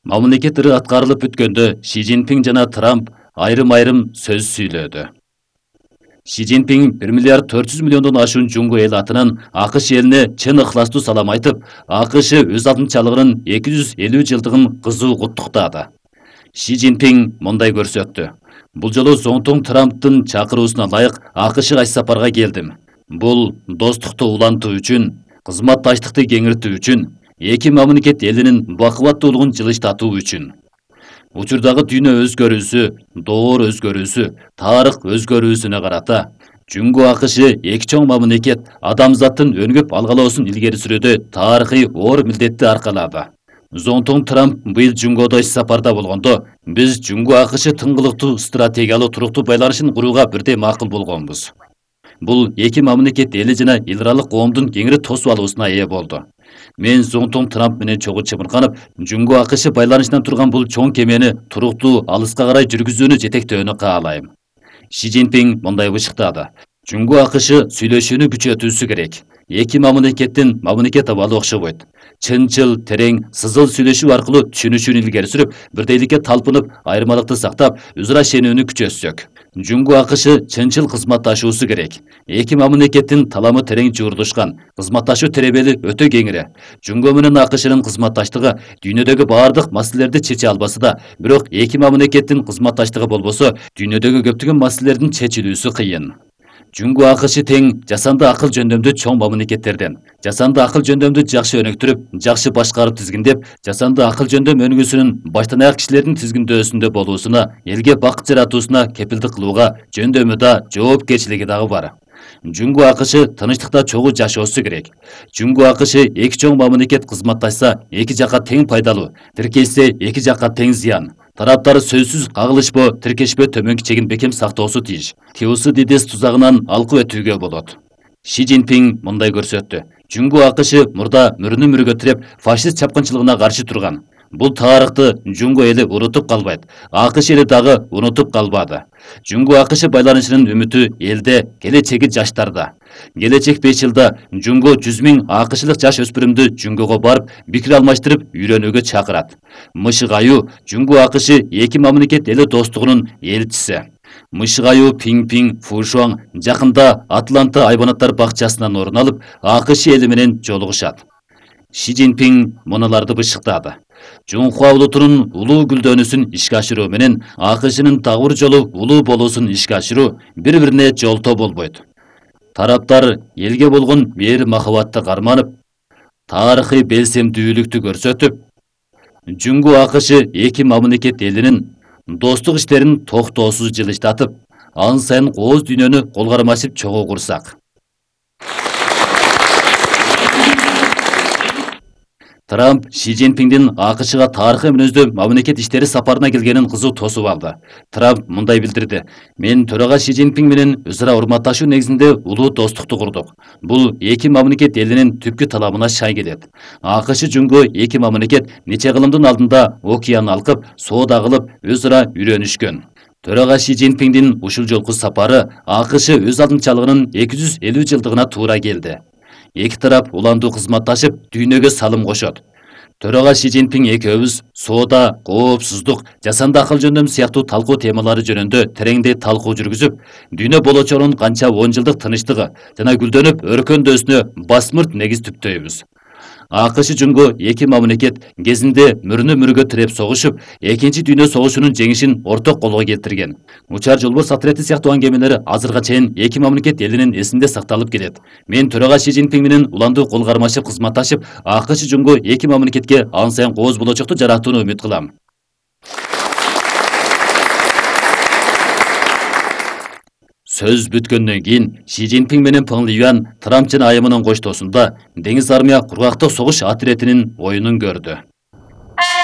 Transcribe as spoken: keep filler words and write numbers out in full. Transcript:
Мамлекет ыры аткарылып бүткөндө Ши Цзиньпин жана Трамп айрым-айрым сөз сүйлөдү. Ши Цзиньпин bir миллиард төрт жүз миллиондон ашуун жуңго эл атынан АКШ элине чын ыхластуу салам айтып, АКШ өз алдынчалыгынын эки жүз элүү жылдыгын кызуу куттуктады. Ши Цзиньпин мындай көрсөттү. Бул жолу Зоңтоң Трамптын чакыруусуна ылайык АКШга иш сапарга келдим. Бул достукту улантуу үчүн, кызматташтыкты кеңиртүү үчүн, эки мамлекет элинин бакубаттуулугун жылыштатуу үчүн. Учурдагы дүйнө өзгөрүүсү, доор өзгөрүүсү, тарых өзгөрүүсүнө карата Жуңго АКШ эки чоң мамлекет адамзаттын өнүгүп алгалоосун илгери сүрүүдө тарыхый оор милдетти аркалады. Зоңтоң Трамп быйыл Жуңгодо иш сапарда болгондо, биз Жуңго АКШ тыңгылыктуу стратегиялуу туруктуу байланышын курууга бирдей макул болгонбуз. Бул эки мамлекет эли жана эл аралык коомдун кеңири тосуп алуусуна ээ болду. Мен Зоңтоң Трамп менен чогуу чымырганып, Жуңго АКШ байланышынан турган бул чоң кемени туруктуу алыска карай жүргүзүүнү жетектөөнү каалайм. Ши Цзиньпин мындай бышыктады. Жуңго АКШ сүйлөшүүнү күчөтүүсү керек. Эки мамлекеттин мамлекет абалы окшобойт. Чынчыл, терең, сызыл сүйлөшүү аркылуу түшүнүшүүнү илгери сүрүп, бирдейликке талпынып, айырмалыкты сактап, өзара ишенүүнү күчөтсөк. Жуңго АКШ чынчыл кызматташуусу керек. Эки мамлекеттин таламы терең жуурдушкан, кызматташуу теребели өтө кеңири. Жуңго менен АКШнын кызматташтыгы дүйнөдөгү баардык маселелерди чече албаса да, бирок эки мамлекеттин кызматташтыгы болбосо, дүйнөдөгү көптөгөн маселелердин чечилүүсү кыйын. Жуңго АКШ тең жасанды акыл жөндөмдүү чоң мамлекеттерден. Жасанды акыл жөндөмдү жакшы өнүктүрүп, жакшы башкарып тизгиндеп, жасанды акыл жөндөм өнүгүүсүнүн баштан аяк кишилердин тизгиндөөсүндө болуусуна, элге бакыт жаратуусуна кепилдик кылууга жөндөмү да, жоопкерчилиги дагы бар. Жуңго АКШ тынычтыкта чогуу жашоосу керек. Жуңго АКШ эки чоң мамлекет кызматташса, эки жакка тең пайдалуу, тиркелсе эки жакка тең зыян. Тараптары сөзсүз кагылышпоо, тиркешпөө төмөнкү чегин бекем сактоосу тийиш. Тиосу дидес тузагынан алкып өтүүгө болот. Ши Цзиньпин мындай көрсөттү. Жуңго АКШ мурда мөрүнү мөргө тиреп, фашист чапкынчылыгына каршы турган. Бул тарыхты Жуңго эли унутуп калбайт. АКШ эли дагы унутуп калбады. Жуңго АКШ байланышынын үмүтү элде, келечеги жаштарда. Келечек беш жылда Жуңго жүз миң АКШлык жаш өспүрүмдү Жуңгого барып, пикир алмаштырып, үйрөнүүгө чакырат. Мышык Аю Жуңго АКШ эки мамлекет эли достугунун элчиси. Мышык Аю Пиң-Пиң Фушуаң жакында Атланта айбанаттар бакчасынан орун алып, АКШ эли менен жолугушат. Ши Цзиньпин муналарды бышыктады. Жунхуа улутунун улуу гүлдөнүүсүн ишке ашыруу менен АКШнын дагы бир жолу улуу болуусун ишке ашыруу бири-бирине жолтоо болбойт. Тараптар элге болгон мээри махабатты карманып, тарыхый белсемдүүлүктү көрсөтүп, Жуңго АКШ эки мамлекет элинин достук иштерин токтоосуз жылыштатып, ан сайын кооз дүйнөнү кол кармашып чогуу курсак. Трамп Ши Цзиньпиндин АКШга тарыхый мүнөздүү мамлекет иштери сапарына келгенин кызуу тосуп алды. Трамп мындай билдирди. Мен төрага Ши Цзиньпин менен өз ара урматташуу негизинде улуу достукту курдук. Бул эки мамлекет элинин түпкү талабына шай келет. АКШ Жуңго эки мамлекет нече кылымдын алдында океан алкып, соода кылып, өз ара үйрөнүшкөн. Төрага Ши Цзиньпиндин ушул жолку сапары АКШ өз алдынчалыгынын эки жүз элүү жылдыгына туура келди. Эки тарап уландуу кызматташып, дүйнөгө салым кошот. Төрага Ши Цзиньпин экөөбүз соода, коопсуздук, жасанды акыл жөндөм сыяктуу талкуу темалары жөнүндө тереңдей талкуу жүргүзүп, дүйнө болочогунун канча он жылдык тынычтыгы жана гүлдөнүп өркөндөөсүнө басмырт негиз түптөйбүз. АКШ Жуңго эки мамлекет кезинде мөрүнө мөргө тиреп согушуп, экинчи дүйнө согушунун жеңишин орток колго келтирген. Учар жолборс отрети сыяктуу аңгемелери азырга чейин эки мамлекет элинин эсинде сакталып келет. Мен төрага Ши Цзиньпин менен уландуу кол кармашып кызматташып, АКШ Жуңго эки мамлекетке ан сайын кооз болочокту жаратууну үмүт кылам. Сөз бүткөндөн кийин Ши Цзиньпин менен Пeng Liyuan Трамп жана айымынын коштоосунда деңиз армия кургактык согуш отретинин оюнун көрдү.